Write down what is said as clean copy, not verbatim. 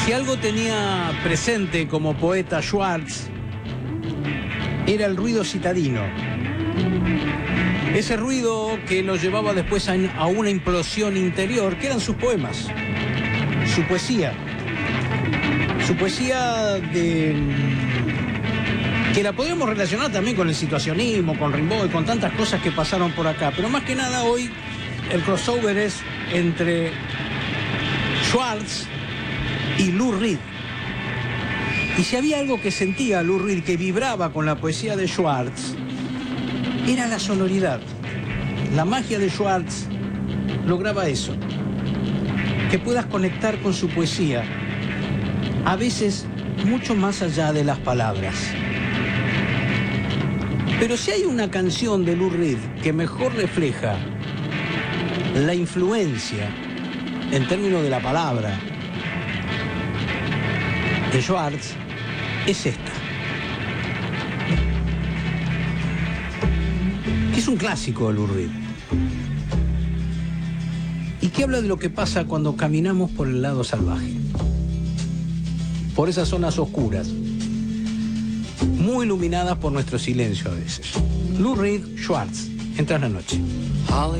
Si algo tenía presente como poeta Schwartz, era el ruido citadino. Ese ruido que lo llevaba después a una implosión interior, que eran sus poemas, su poesía. Su poesía que la podemos relacionar también con el situacionismo, con Rimbaud y con tantas cosas que pasaron por acá. Pero más que nada hoy el crossover es entre Schwartz y Lou Reed. Y si había algo que sentía Lou Reed, que vibraba con la poesía de Schwartz, era la sonoridad. La magia de Schwartz lograba eso, que puedas conectar con su poesía, a veces mucho más allá de las palabras. Pero si hay una canción de Lou Reed que mejor refleja la influencia en términos de la palabra de Schwartz, es esta, que es un clásico de Lou Reed y que habla de lo que pasa cuando caminamos por el lado salvaje, por esas zonas oscuras, muy iluminadas por nuestro silencio a veces. Lou Reed, Schwartz, Entras la noche.